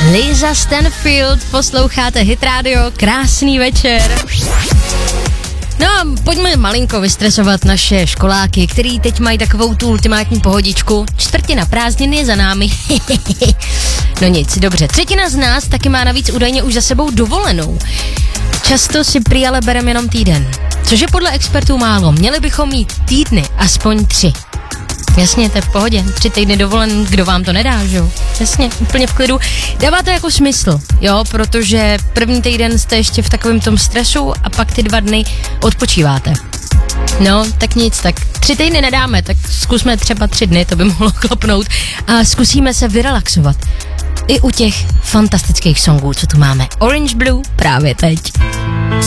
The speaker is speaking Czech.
Lisa Stanfield, posloucháte Hit Radio, krásný večer. No a pojďme malinko vystresovat naše školáky, který teď mají takovou tu ultimátní pohodičku. Čtvrtina prázdnin je za námi. No nic, dobře. Třetina z nás taky má navíc údajně už za sebou dovolenou. Často si prý ale bereme jenom týden. Což je podle expertů málo. Měli bychom mít týdny, aspoň 3. Jasně, to je v pohodě. 3 týdny dovolen, kdo vám to nedá, že jo? Jasně, úplně v klidu. Dává to jako smysl, jo, protože první týden jste ještě v takovém tom stresu a pak ty 2 dny odpočíváte. No, tak nic, tak 3 týdny nedáme, tak zkusme třeba 3 dny, to by mohlo klopnout a zkusíme se vyrelaxovat. I u těch fantastických songů, co tu máme. Orange Blue právě teď.